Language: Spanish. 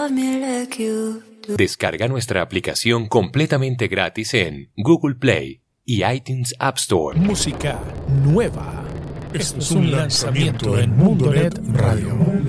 Descarga nuestra aplicación completamente gratis en Google Play y iTunes App Store. Música nueva. Esto es un lanzamiento en Mundonet Radio.